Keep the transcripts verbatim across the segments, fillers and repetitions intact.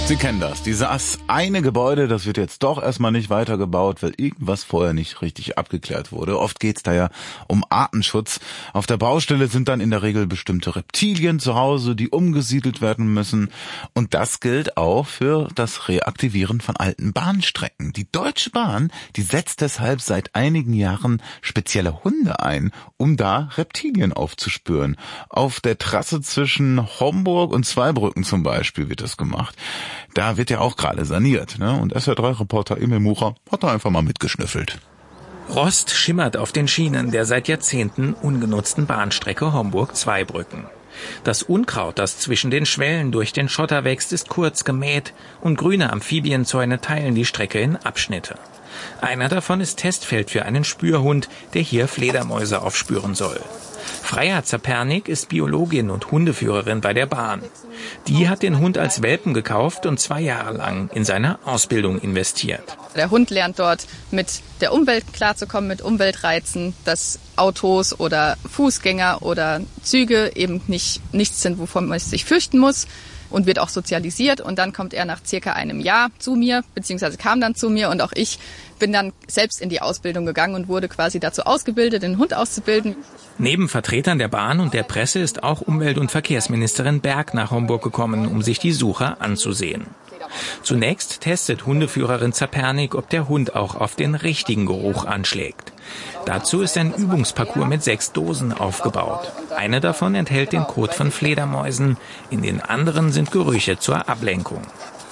Sie kennen das, dieses eine Gebäude, das wird jetzt doch erstmal nicht weitergebaut, weil irgendwas vorher nicht richtig abgeklärt wurde. Oft geht's da ja um Artenschutz. Auf der Baustelle sind dann in der Regel bestimmte Reptilien zu Hause, die umgesiedelt werden müssen. Und das gilt auch für das Reaktivieren von alten Bahnstrecken. Die Deutsche Bahn, die setzt deshalb seit einigen Jahren spezielle Hunde ein, um da Reptilien aufzuspüren. Auf der Trasse zwischen Homburg und Zweibrücken zum Beispiel wird das gemacht. Da wird ja auch gerade saniert, ne? Und S R drei Reporter Emil Mucher hat da einfach mal mitgeschnüffelt. Rost schimmert auf den Schienen der seit Jahrzehnten ungenutzten Bahnstrecke Homburg-Zweibrücken. Das Unkraut, das zwischen den Schwellen durch den Schotter wächst, ist kurz gemäht und grüne Amphibienzäune teilen die Strecke in Abschnitte. Einer davon ist Testfeld für einen Spürhund, der hier Fledermäuse aufspüren soll. Freya Zapernik ist Biologin und Hundeführerin bei der Bahn. Die hat den Hund als Welpen gekauft und zwei Jahre lang in seine Ausbildung investiert. Der Hund lernt dort mit der Umwelt klarzukommen, mit Umweltreizen, dass Autos oder Fußgänger oder Züge eben nicht nichts sind, wovon man sich fürchten muss, und wird auch sozialisiert. Und dann kommt er nach circa einem Jahr zu mir, beziehungsweise kam dann zu mir, und auch ich bin dann selbst in die Ausbildung gegangen und wurde quasi dazu ausgebildet, den Hund auszubilden. Neben Vertretern der Bahn und der Presse ist auch Umwelt- und Verkehrsministerin Berg nach Homburg gekommen, um sich die Suche anzusehen. Zunächst testet Hundeführerin Zapernik, ob der Hund auch auf den richtigen Geruch anschlägt. Dazu ist ein Übungsparcours mit sechs Dosen aufgebaut. Eine davon enthält den Kot von Fledermäusen, in den anderen sind Gerüche zur Ablenkung.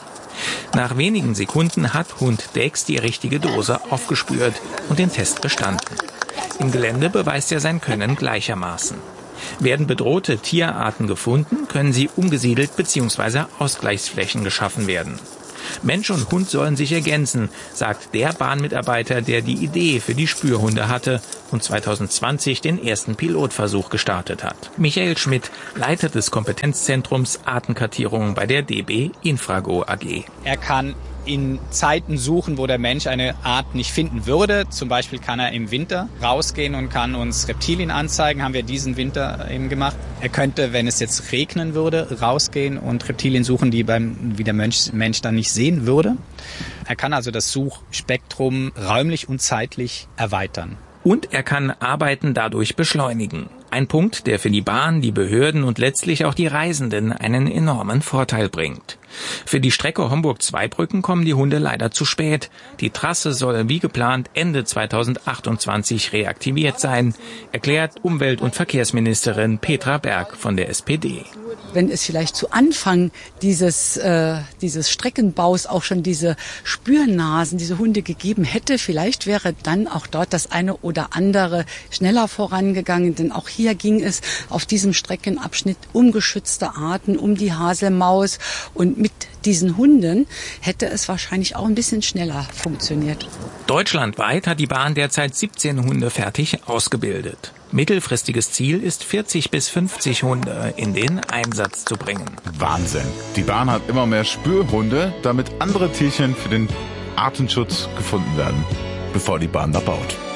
Nach wenigen Sekunden hat Hund Dex die richtige Dose aufgespürt und den Test bestanden. Im Gelände beweist er sein Können gleichermaßen. Werden bedrohte Tierarten gefunden, können sie umgesiedelt bzw. Ausgleichsflächen geschaffen werden. Mensch und Hund sollen sich ergänzen, sagt der Bahnmitarbeiter, der die Idee für die Spürhunde hatte und zwanzig zwanzig den ersten Pilotversuch gestartet hat. Michael Schmidt, Leiter des Kompetenzzentrums Artenkartierung bei der D B Infrago A G. Er kann in Zeiten suchen, wo der Mensch eine Art nicht finden würde. Zum Beispiel kann er im Winter rausgehen und kann uns Reptilien anzeigen, haben wir diesen Winter eben gemacht. Er könnte, wenn es jetzt regnen würde, rausgehen und Reptilien suchen, die beim wie der Mensch, Mensch dann nicht sehen würde. Er kann also das Suchspektrum räumlich und zeitlich erweitern. Und er kann Arbeiten dadurch beschleunigen. Ein Punkt, der für die Bahn, die Behörden und letztlich auch die Reisenden einen enormen Vorteil bringt. Für die Strecke Homburg-Zweibrücken kommen die Hunde leider zu spät. Die Trasse soll wie geplant Ende zweitausendachtundzwanzig reaktiviert sein, erklärt Umwelt- und Verkehrsministerin Petra Berg von der S P D. Wenn es vielleicht zu Anfang dieses, äh, dieses Streckenbaus auch schon diese Spürnasen, diese Hunde gegeben hätte, vielleicht wäre dann auch dort das eine oder andere schneller vorangegangen, denn auch hier ging es auf diesem Streckenabschnitt um geschützte Arten, um die Haselmaus, und mit diesen Hunden hätte es wahrscheinlich auch ein bisschen schneller funktioniert. Deutschlandweit hat die Bahn derzeit siebzehn Hunde fertig ausgebildet. Mittelfristiges Ziel ist, vierzig bis fünfzig Hunde in den Einsatz zu bringen. Wahnsinn. Die Bahn hat immer mehr Spürhunde, damit andere Tierchen für den Artenschutz gefunden werden, bevor die Bahn da baut.